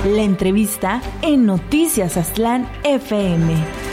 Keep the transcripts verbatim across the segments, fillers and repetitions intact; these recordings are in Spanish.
La entrevista en Noticias Aztlán F M.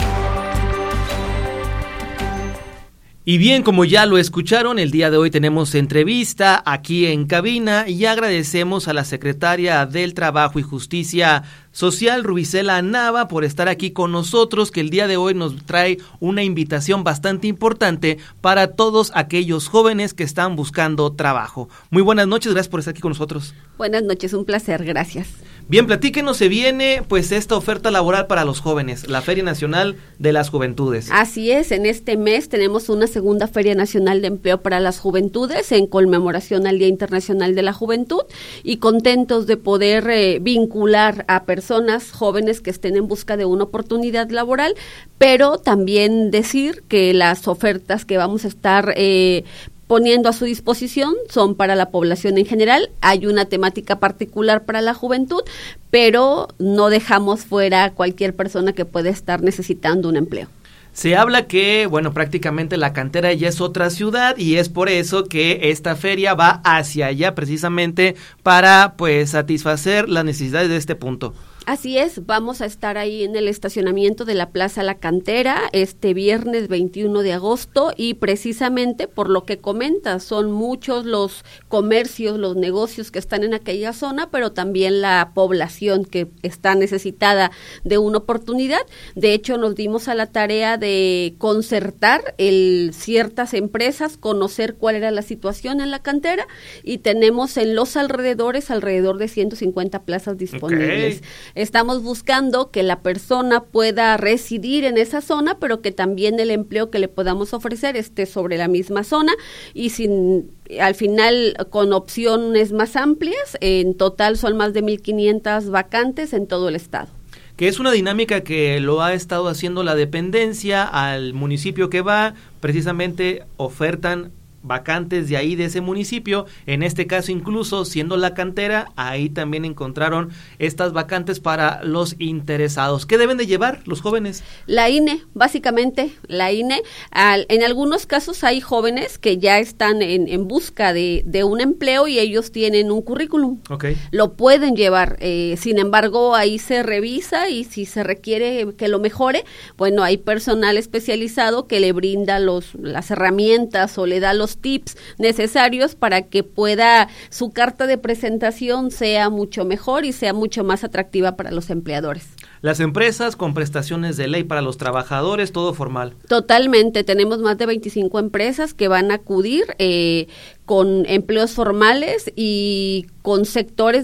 Y bien, como ya lo escucharon, el día de hoy tenemos entrevista aquí en cabina y agradecemos a la secretaria del Trabajo y Justicia Social, Rubicela Nava, por estar aquí con nosotros, que el día de hoy nos trae una invitación bastante importante para todos aquellos jóvenes que están buscando trabajo. Muy buenas noches, gracias por estar aquí con nosotros. Buenas noches, un placer, gracias. Bien, platíquenos, se viene pues esta oferta laboral para los jóvenes, la Feria Nacional de las Juventudes. Así es, en este mes tenemos una segunda Feria Nacional de Empleo para las Juventudes en conmemoración al Día Internacional de la Juventud y contentos de poder eh, vincular a personas jóvenes que estén en busca de una oportunidad laboral, pero también decir que las ofertas que vamos a estar eh, poniendo a su disposición son para la población en general. Hay una temática particular para la juventud, pero no dejamos fuera a cualquier persona que pueda estar necesitando un empleo. Se habla que, bueno, prácticamente La Cantera ya es otra ciudad y es por eso que esta feria va hacia allá precisamente para, pues, satisfacer las necesidades de este punto. Así es, vamos a estar ahí en el estacionamiento de la Plaza La Cantera este viernes veintiuno de agosto y precisamente por lo que comentas, son muchos los comercios, los negocios que están en aquella zona, pero también la población que está necesitada de una oportunidad. De hecho, nos dimos a la tarea de concertar el, ciertas empresas, conocer cuál era la situación en La Cantera y tenemos en los alrededores alrededor de ciento cincuenta plazas disponibles. Okay. Estamos buscando que la persona pueda residir en esa zona, pero que también el empleo que le podamos ofrecer esté sobre la misma zona y sin, al final con opciones más amplias. En total son más de mil quinientas vacantes en todo el estado. Que es una dinámica que lo ha estado haciendo la dependencia al municipio que va, precisamente ofertan vacantes de ahí, de ese municipio, en este caso incluso siendo La Cantera, ahí también encontraron estas vacantes para los interesados. ¿Qué deben de llevar los jóvenes? La I N E, básicamente, la I N E. Al, en algunos casos hay jóvenes que ya están en, en busca de, de un empleo y ellos tienen un currículum. Okay. Lo pueden llevar, eh, sin embargo, ahí se revisa y si se requiere que lo mejore, bueno, hay personal especializado que le brinda los, las herramientas o le da los tips necesarios para que pueda su carta de presentación sea mucho mejor y sea mucho más atractiva para los empleadores. Las empresas con prestaciones de ley para los trabajadores, todo formal. Totalmente, tenemos más de veinticinco empresas que van a acudir eh, con empleos formales y con sectores